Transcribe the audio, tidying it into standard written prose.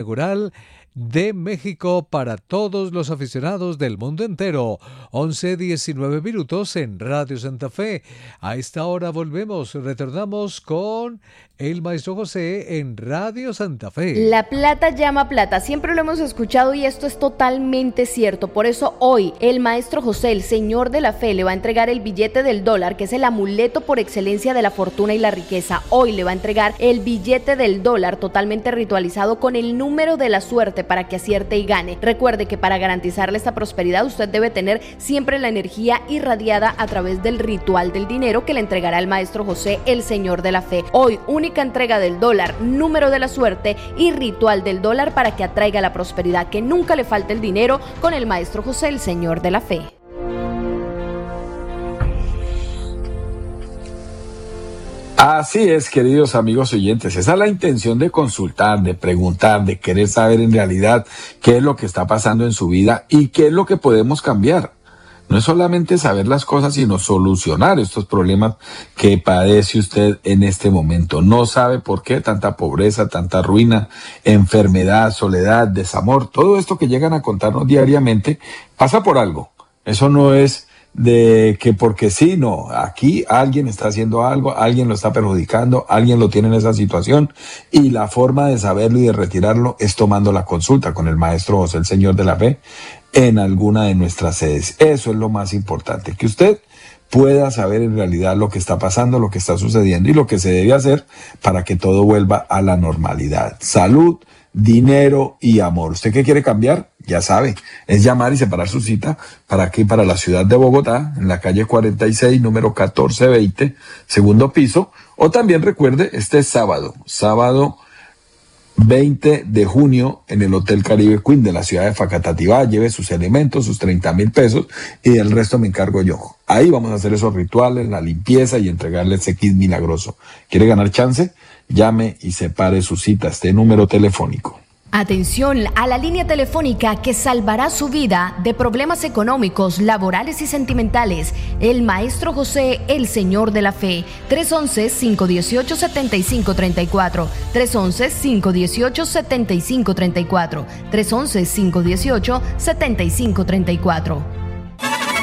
inaugural de México para todos los aficionados del mundo entero. 11:19 minutos en Radio Santa Fe. A esta hora retornamos con el Maestro José en Radio Santa Fe. La plata llama plata, siempre lo hemos escuchado y esto es totalmente cierto. Por eso hoy el Maestro José, el Señor de la Fe, le va a entregar el billete del dólar, que es el amuleto por excelencia de la fortuna y la riqueza. Hoy le va a entregar el billete del dólar totalmente ritualizado con el número de la suerte para que acierte y gane. Recuerde que para garantizarle esta prosperidad usted debe tener siempre la energía irradiada a través del ritual del dinero que le entregará el Maestro José, el Señor de la Fe. Hoy, única entrega del dólar, número de la suerte y ritual del dólar para que atraiga la prosperidad, que nunca le falte el dinero con el Maestro José, el Señor de la Fe. Así es, queridos amigos oyentes, esa es la intención de consultar, de preguntar, de querer saber en realidad qué es lo que está pasando en su vida y qué es lo que podemos cambiar. No es solamente saber las cosas, sino solucionar estos problemas que padece usted en este momento. No sabe por qué tanta pobreza, tanta ruina, enfermedad, soledad, desamor, todo esto que llegan a contarnos diariamente pasa por algo. Eso no es de que porque sí, no, aquí alguien está haciendo algo, alguien lo está perjudicando, alguien lo tiene en esa situación y la forma de saberlo y de retirarlo es tomando la consulta con el Maestro José, el Señor de la Fe, en alguna de nuestras sedes. Eso es lo más importante, que usted pueda saber en realidad lo que está pasando, lo que está sucediendo y lo que se debe hacer para que todo vuelva a la normalidad. Salud, dinero y amor. ¿Usted qué quiere cambiar? Ya sabe, es llamar y separar su cita para aquí, para la ciudad de Bogotá, en la calle 46, número 1420, segundo piso. O también recuerde, este sábado 20 de junio, en el Hotel Caribe Queen de la ciudad de Facatativá. Lleve sus elementos, sus 30,000 pesos, y del resto me encargo yo. Ahí vamos a hacer esos rituales, la limpieza y entregarle ese kit milagroso. ¿Quiere ganar chance? Llame y separe su cita, este número telefónico. Atención a la línea telefónica que salvará su vida de problemas económicos, laborales y sentimentales. El Maestro José, el Señor de la Fe. 311-518-7534. 311-518-7534. 311-518-7534.